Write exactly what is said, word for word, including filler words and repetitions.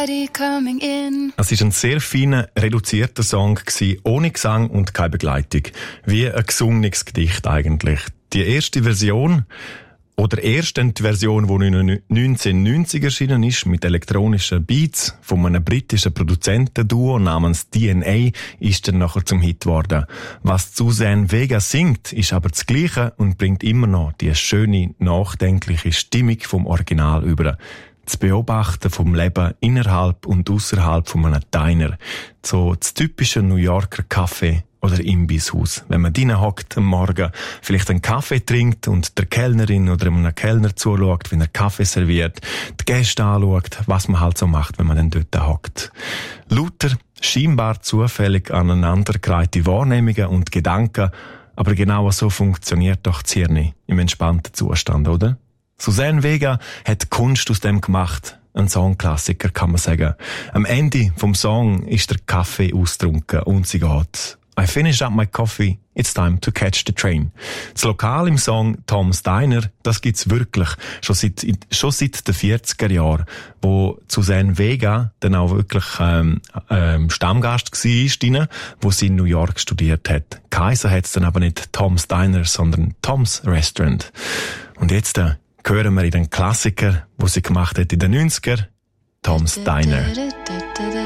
Daddy coming in. Es war ein sehr feiner, reduzierter Song, ohne Gesang und keine Begleitung. Wie ein gesungenes Gedicht eigentlich. Die erste Version, oder erst die Version, die neunzehnhundertneunzig erschienen ist, mit elektronischen Beats von einem britischen Produzentenduo namens D N A, ist dann nachher zum Hit geworden. Was Suzanne Vega singt, ist aber das Gleiche und bringt immer noch die schöne, nachdenkliche Stimmung vom Original über. Das Beobachten vom Leben innerhalb und außerhalb von einem Diner. So das typische New Yorker Café oder Imbisshaus. Wenn man drinnen hockt am Morgen, vielleicht einen Kaffee trinkt und der Kellnerin oder einem Kellner zuschaut, wenn er Kaffee serviert, die Gäste anschaut, was man halt so macht, wenn man dann dort hockt. Lauter, scheinbar zufällig aneinandergereihte Wahrnehmungen und Gedanken, aber genau so funktioniert doch das Hirn im entspannten Zustand, oder? Suzanne Vega hat Kunst aus dem gemacht. Ein Songklassiker, kann man sagen. Am Ende vom Song ist der Kaffee ausgetrunken und sie geht. I finished up my coffee, it's time to catch the train. Das Lokal im Song Tom's Diner, das gibt's wirklich schon seit, schon seit den vierziger Jahren, wo Suzanne Vega dann auch wirklich ähm, ähm, Stammgast war, wo sie in New York studiert hat. Kaiser hat's dann aber nicht Tom's Diner, sondern Tom's Restaurant. Und jetzt äh, hören wir in den Klassiker, wo sie gemacht hat in den neunziger, Tom's Diner.